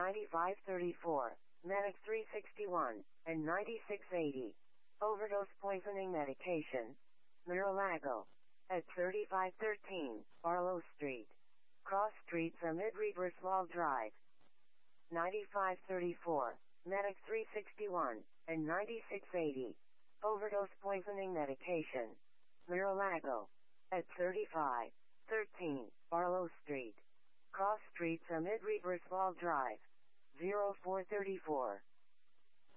9534, Medic 361, and 9680. Overdose poisoning medication. Mar-a-Lago. At 3513, Barlow Street. Cross Street from Riverswald Drive. 9534, Medic 361, and 9680. Overdose poisoning medication. Mar-a-Lago. At 3513, Barlow Street. Cross Street from Riverswald Drive. 0434.